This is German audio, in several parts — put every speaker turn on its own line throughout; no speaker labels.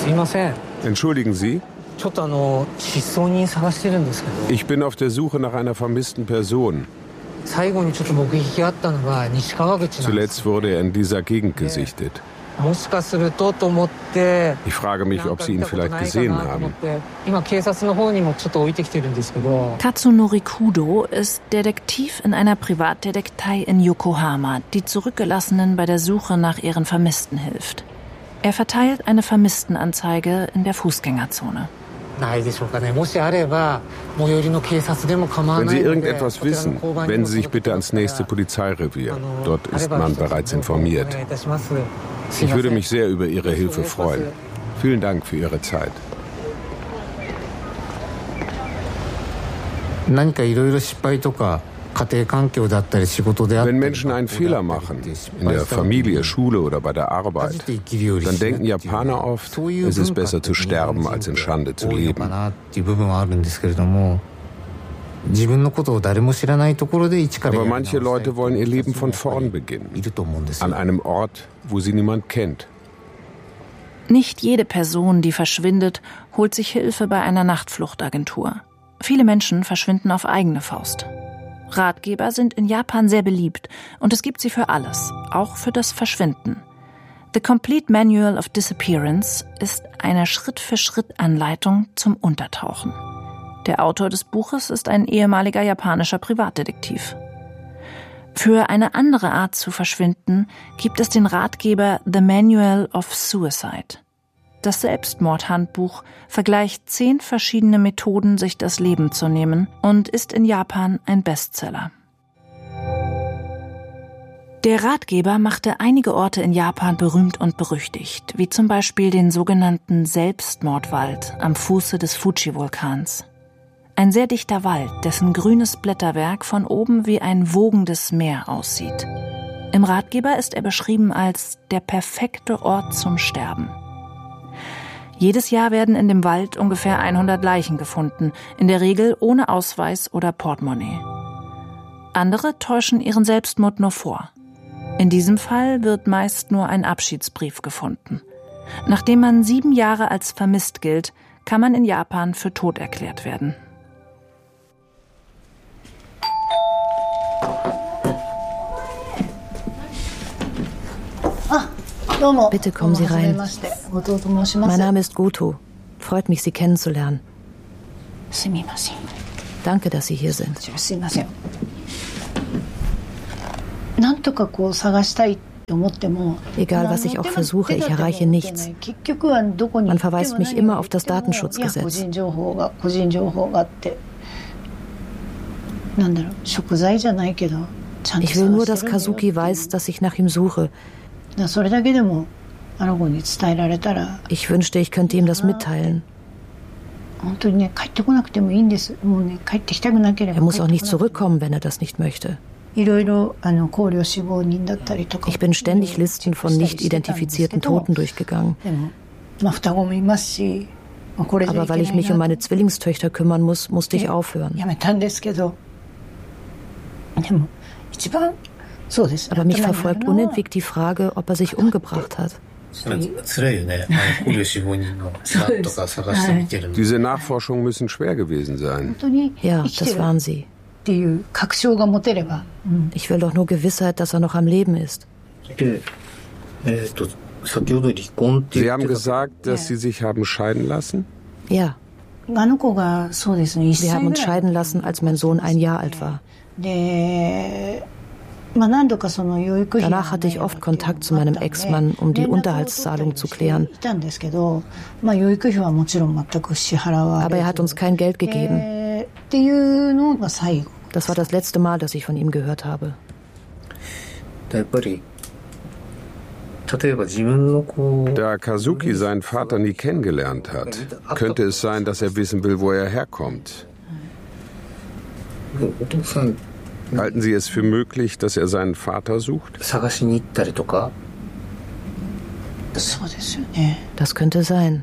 Entschuldigen Sie? Ich bin auf der Suche nach einer vermissten Person. Zuletzt wurde er in dieser Gegend gesichtet. Ich frage mich, ob Sie ihn vielleicht gesehen haben.
Katsunori Kudo ist Detektiv in einer Privatdetektei in Yokohama, die Zurückgelassenen bei der Suche nach ihren Vermissten hilft. Er verteilt eine Vermisstenanzeige in der Fußgängerzone.
Wenn Sie irgendetwas wissen, wenden Sie sich bitte ans nächste Polizeirevier. Dort ist man bereits informiert. Ich würde mich sehr über Ihre Hilfe freuen. Vielen Dank für Ihre Zeit. Wenn Menschen einen Fehler machen, in der Familie, Schule oder bei der Arbeit, dann denken Japaner oft, es ist besser zu sterben, als in Schande zu leben. Aber manche Leute wollen ihr Leben von vorn beginnen, an einem Ort, wo sie niemand kennt.
Nicht jede Person, die verschwindet, holt sich Hilfe bei einer Nachtfluchtagentur. Viele Menschen verschwinden auf eigene Faust. Ratgeber sind in Japan sehr beliebt und es gibt sie für alles, auch für das Verschwinden. The Complete Manual of Disappearance ist eine Schritt-für-Schritt-Anleitung zum Untertauchen. Der Autor des Buches ist ein ehemaliger japanischer Privatdetektiv. Für eine andere Art zu verschwinden gibt es den Ratgeber The Manual of Suicide. Das Selbstmordhandbuch vergleicht 10 verschiedene Methoden, sich das Leben zu nehmen und ist in Japan ein Bestseller. Der Ratgeber machte einige Orte in Japan berühmt und berüchtigt, wie zum Beispiel den sogenannten Selbstmordwald am Fuße des Fuji-Vulkans. Ein sehr dichter Wald, dessen grünes Blätterwerk von oben wie ein wogendes Meer aussieht. Im Ratgeber ist er beschrieben als der perfekte Ort zum Sterben. Jedes Jahr werden in dem Wald ungefähr 100 Leichen gefunden, in der Regel ohne Ausweis oder Portemonnaie. Andere täuschen ihren Selbstmord nur vor. In diesem Fall wird meist nur ein Abschiedsbrief gefunden. Nachdem man 7 Jahre als vermisst gilt, kann man in Japan für tot erklärt werden.
Bitte kommen Sie rein. Mein Name ist Goto. Freut mich, Sie kennenzulernen. Danke, dass Sie hier sind. Egal, was ich auch versuche, ich erreiche nichts. Man verweist mich immer auf das Datenschutzgesetz. Ich will nur, dass Kazuki weiß, dass ich nach ihm suche. Ich wünschte, ich könnte ihm das mitteilen. Er muss auch nicht zurückkommen, wenn er das nicht möchte. Ich bin ständig Listen von nicht identifizierten Toten durchgegangen. Aber weil ich mich um meine Zwillingstöchter kümmern muss, musste ich aufhören. Aber mich verfolgt unentwegt die Frage, ob er sich umgebracht hat.
Diese Nachforschungen müssen schwer gewesen sein.
Ja, das waren sie. Ich will doch nur Gewissheit, dass er noch am Leben ist.
Sie haben gesagt, dass Sie sich haben scheiden lassen?
Ja. Wir haben uns scheiden lassen, als mein Sohn 1 Jahr alt war. Danach hatte ich oft Kontakt zu meinem Ex-Mann, um die Unterhaltszahlung zu klären. Aber er hat uns kein Geld gegeben. Das war das letzte Mal, dass ich von ihm gehört habe.
Da Kazuki seinen Vater nie kennengelernt hat, könnte es sein, dass er wissen will, wo er herkommt. Halten Sie es für möglich, dass er seinen Vater sucht?
Das könnte sein.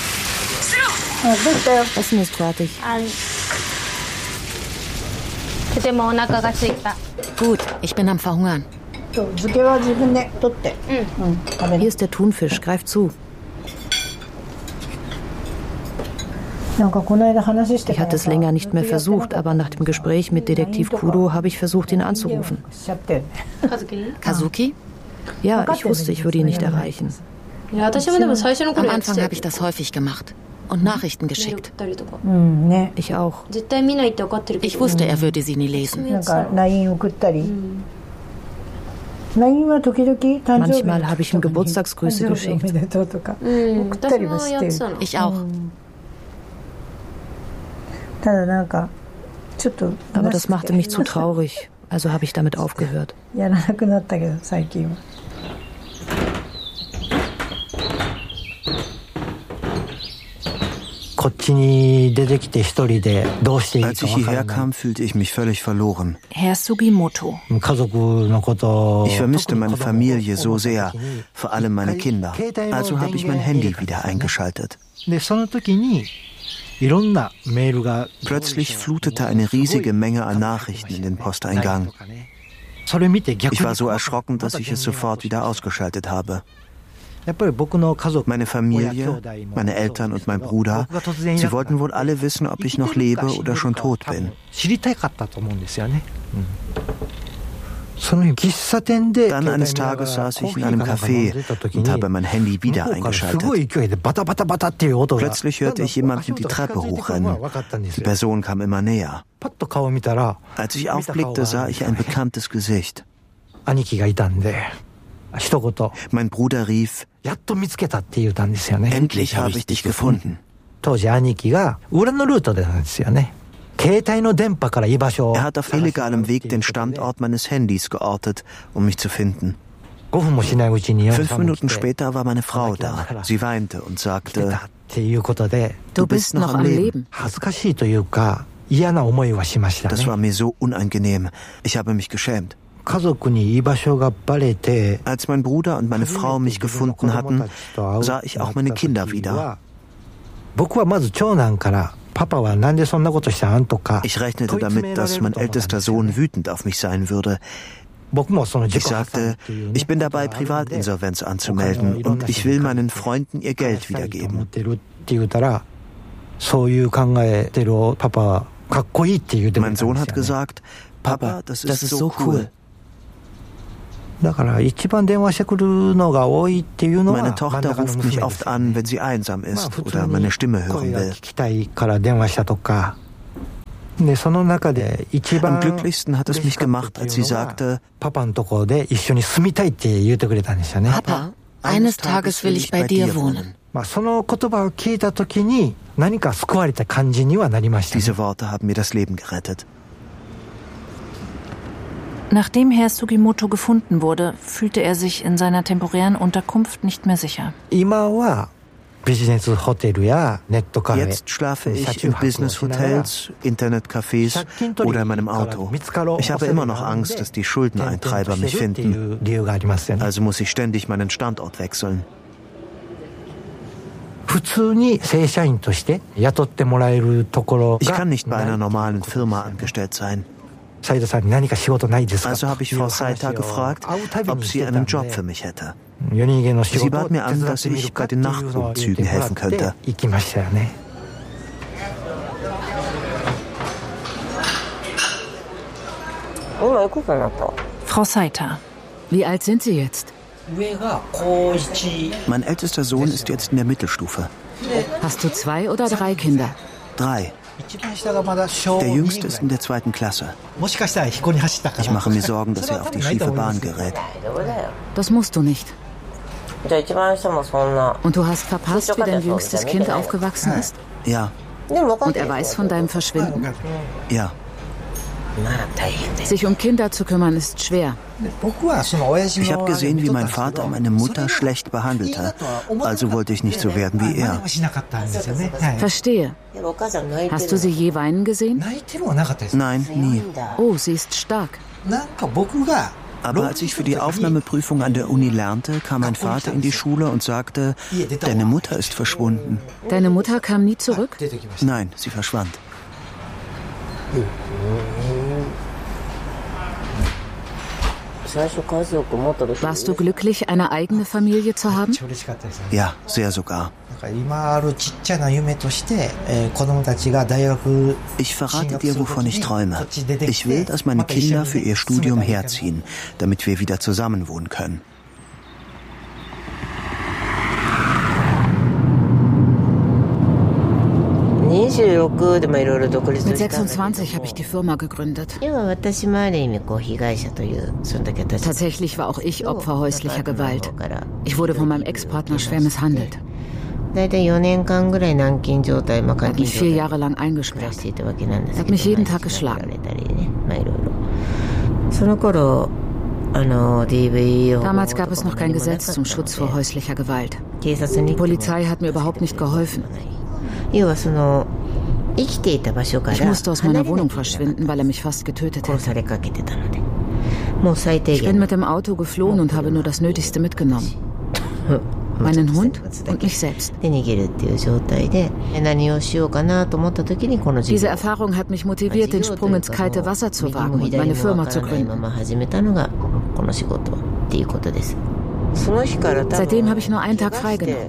Essen ist fertig. Gut, ich bin am Verhungern. Hier ist der Thunfisch, greif zu. Ich hatte es länger nicht mehr versucht, aber nach dem Gespräch mit Detektiv Kudo habe ich versucht, ihn anzurufen. Kazuki? Ja, ich wusste, ich würde ihn nicht erreichen. Am Anfang habe ich das häufig gemacht und Nachrichten geschickt. Ich auch. Ich wusste, er würde sie nie lesen. Manchmal habe ich ihm Geburtstagsgrüße geschickt. Ich auch. Aber das machte mich zu traurig, also habe ich damit aufgehört.
Als ich hierher kam, fühlte ich mich völlig verloren.
Herr Sugimoto.
Ich vermisste meine Familie so sehr, vor allem meine Kinder. Also habe ich mein Handy wieder eingeschaltet. Plötzlich flutete eine riesige Menge an Nachrichten in den Posteingang. Ich war so erschrocken, dass ich es sofort wieder ausgeschaltet habe. Meine Familie, meine Eltern und mein Bruder, sie wollten wohl alle wissen, ob ich noch lebe oder schon tot bin. Dann eines Tages saß ich in einem Café und habe mein Handy wieder eingeschaltet. Plötzlich hörte ich jemanden die Treppe hochrennen. Die Person kam immer näher. Als ich aufblickte, sah ich ein bekanntes Gesicht. Mein Bruder rief: Endlich habe ich dich gefunden. Er hat auf illegalem Weg den Standort meines Handys geortet, um mich zu finden. 5 Minuten später war meine Frau da. Sie weinte und sagte:
Du bist noch am Leben.
Das war mir so unangenehm. Ich habe mich geschämt. Als mein Bruder und meine Frau mich gefunden hatten, sah ich auch meine Kinder wieder. Ich rechnete damit, dass mein ältester Sohn wütend auf mich sein würde. Ich sagte, ich bin dabei, Privatinsolvenz anzumelden und ich will meinen Freunden ihr Geld wiedergeben. Mein Sohn hat gesagt: Papa, das ist so cool. Meine Tochter ruft mich oft an, wenn sie einsam ist oder meine Stimme hören will. Am glücklichsten hat es mich gemacht, als sie sagte:
Papa, eines Tages will ich bei dir wohnen.
Diese Worte haben mir das Leben gerettet.
Nachdem Herr Sugimoto gefunden wurde, fühlte er sich in seiner temporären Unterkunft nicht mehr sicher.
Jetzt schlafe ich in Business-Hotels, Internetcafés oder in meinem Auto. Ich habe immer noch Angst, dass die Schuldeneintreiber mich finden. Also muss ich ständig meinen Standort wechseln. Ich kann nicht bei einer normalen Firma angestellt sein. Also habe ich Frau Saita gefragt, ob sie einen Job für mich hätte. Sie bat mir an, dass ich bei den Nachtumzügen helfen könnte.
Frau Saita.
Wie alt sind Sie jetzt?
Mein ältester Sohn ist jetzt in der Mittelstufe.
Hast du 2 oder 3 Kinder?
3. Der Jüngste ist in der 2. Klasse. Ich mache mir Sorgen, dass er auf die schiefe Bahn gerät.
Das musst du nicht. Und du hast verpasst, wie dein jüngstes Kind aufgewachsen ist?
Ja.
Und er weiß von deinem Verschwinden?
Ja.
Sich um Kinder zu kümmern ist schwer.
Ich habe gesehen, wie mein Vater meine Mutter schlecht behandelte. Also wollte ich nicht so werden wie er.
Verstehe. Hast du sie je weinen gesehen?
Nein, nie.
Oh, sie ist stark.
Aber als ich für die Aufnahmeprüfung an der Uni lernte, kam mein Vater in die Schule und sagte: Deine Mutter ist verschwunden.
Deine Mutter kam nie zurück?
Nein, sie verschwand.
Warst du glücklich, eine eigene Familie zu haben?
Ja, sehr sogar. Ich verrate dir, wovon ich träume. Ich will, dass meine Kinder für ihr Studium herziehen, damit wir wieder zusammen wohnen können.
Mit 26 habe ich die Firma gegründet. Tatsächlich war auch ich Opfer häuslicher Gewalt. Ich wurde von meinem Ex-Partner schwer misshandelt. Er hat mich 4 Jahre lang eingesperrt. Er hat mich jeden Tag geschlagen. Damals gab es noch kein Gesetz zum Schutz vor häuslicher Gewalt. Die Polizei hat mir überhaupt nicht geholfen. Ich musste aus meiner Wohnung verschwinden, weil er mich fast getötet hätte. Ich bin mit dem Auto geflohen und habe nur das Nötigste mitgenommen. Meinen Hund und mich selbst. Diese Erfahrung hat mich motiviert, den Sprung ins kalte Wasser zu wagen und meine Firma zu gründen. Seitdem habe ich nur einen Tag freigenommen.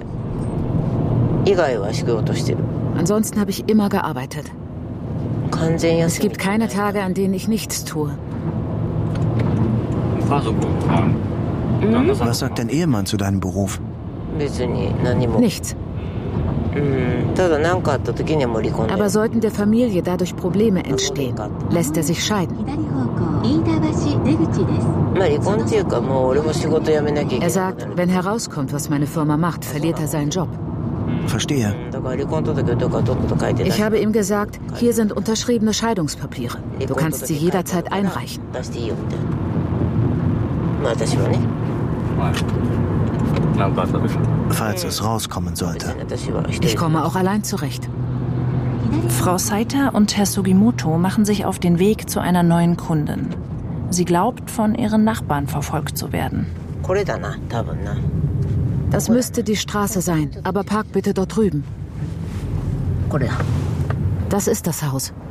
Ansonsten habe ich immer gearbeitet. Es gibt keine Tage, an denen ich nichts tue.
Was sagt dein Ehemann zu deinem Beruf?
Nichts. Aber sollten der Familie dadurch Probleme entstehen, lässt er sich scheiden. Er sagt, wenn herauskommt, was meine Firma macht, verliert er seinen Job.
Verstehe.
Ich habe ihm gesagt, hier sind unterschriebene Scheidungspapiere. Du kannst sie jederzeit einreichen.
Falls es rauskommen sollte.
Ich komme auch allein zurecht.
Frau Saita und Herr Sugimoto machen sich auf den Weg zu einer neuen Kundin. Sie glaubt, von ihren Nachbarn verfolgt zu werden.
Das müsste die Straße sein, aber park bitte dort drüben. Das ist das Haus.